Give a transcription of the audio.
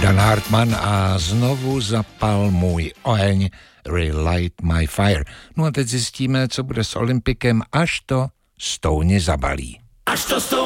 Dan Hartman a znovu zapal můj oheň, Relight My Fire. No a teď zjistíme, co bude s Olympikem, až to Stouni zabalí. Až to